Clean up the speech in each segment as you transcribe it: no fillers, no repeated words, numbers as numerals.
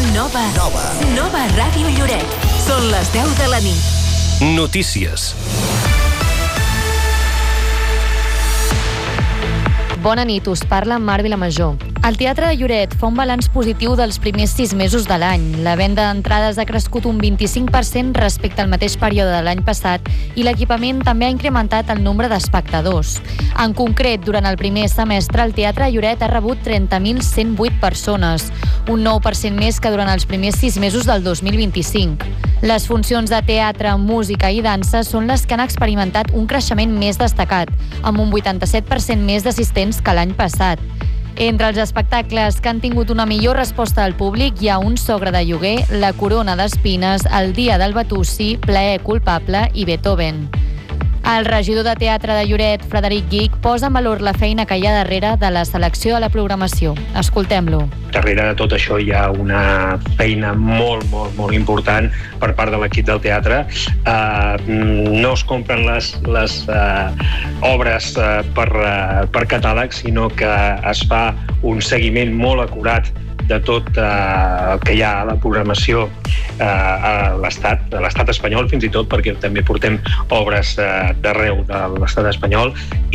Nova Ràdio Lloret. Són les 10 de la nit. Notícies. Bona nit, us parla Mar Vilamajor. El Teatre de Lloret fa un balanç positiu dels primers 6 mesos de l'any. La venda d'entrades ha crescut un 25% respecte al mateix període de l'any passat i l'equipament també ha incrementat el nombre d'espectadors. En concret, durant el primer semestre, el Teatre de Lloret ha rebut 30.108 persones, un 9% més que durant els primers 6 mesos del 2025. Les funcions de teatre, música i dansa són les que han experimentat un creixement més destacat, amb un 87% més d'assistents que l'any passat. Entre els espectacles que han tingut una millor resposta del públic hi ha Un sogre de lloguer, La corona d'espines, El dia del Batusi, Plaer culpable i Beethoven. El regidor de teatre de Lloret, Frederic Guich, posa en valor la feina que hi ha darrere de la selecció de la programació. Escoltem-lo. Darrere de tot això hi ha una feina molt important per part de l'equip del teatre. No es compren les obres per catàleg, sinó que es fa un seguiment molt acurat de tot el que hi ha a la programació a l'estat espanyol, fins i tot, perquè també portem obres d'arreu de l'estat espanyol,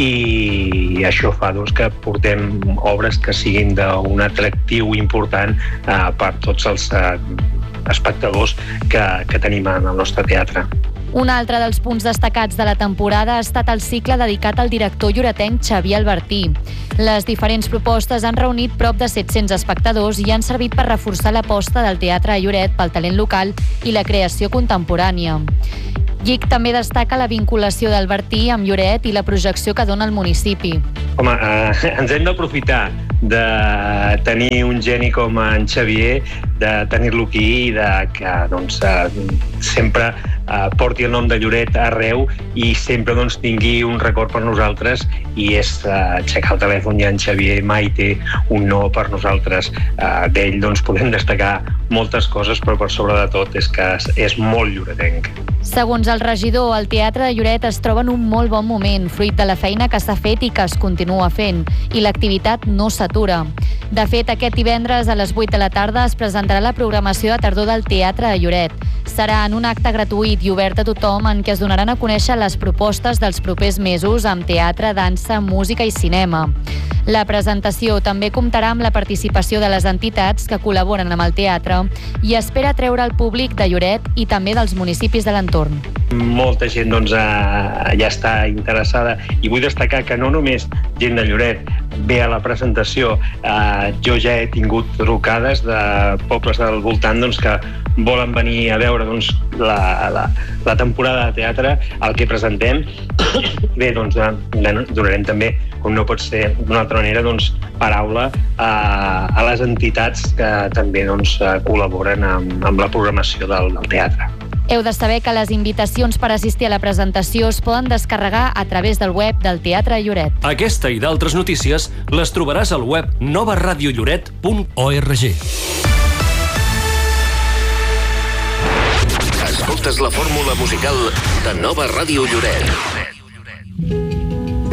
i això fa que portem obres que siguin d'un atractiu important per tots els espectadors que tenim en el nostre teatre. Un altre dels punts destacats de la temporada ha estat el cicle dedicat al director lloretenc Xavier Albertí. Les diferents propostes han reunit prop de 700 espectadors i han servit per reforçar l'aposta del Teatre de Lloret pel talent local i la creació contemporània. Guich també destaca la vinculació d'Albertí amb Lloret i la projecció que dona al municipi. Home, ens hem d'aprofitar de tenir un geni com en Xavier, de tenir-lo aquí i que sempre porti el nom de Lloret arreu i sempre tingui un record per nosaltres, i és aixecar el telèfon i en Xavier mai té un no per nosaltres. D'ell podem destacar moltes coses, però per sobre de tot és que és molt lloretenc. Segons el regidor, el Teatre de Lloret es troba en un molt bon moment, fruit de la feina que s'ha fet i que es continua fent, i l'activitat no s'atura. De fet, aquest divendres a les 8 de la tarda es presentarà la programació de tardor del Teatre de Lloret. Serà en un acte gratuït i obert a tothom en què es donaran a conèixer les propostes dels propers mesos amb teatre, dansa, música i cinema. La presentació també comptarà amb la participació de les entitats que col·laboren amb el teatre i espera treure el públic de Lloret i també dels municipis de l'entorn. Molta gent ja està interessada, i vull destacar que no només gent de Lloret ve a la presentació. Jo ja he tingut trucades de pobles del voltant que volen venir a veure la temporada de teatre, el que presentem. Bé, donarem també, com no pot ser d'una altra manera, paraula a les entitats que també col·laboren amb la programació del teatre. Heu de saber que les invitacions per assistir a la presentació es poden descarregar a través del web del Teatre Lloret. Aquesta i d'altres notícies les trobaràs al web novaradiolloret.org. Escoltes la fórmula musical de Nova Ràdio Lloret.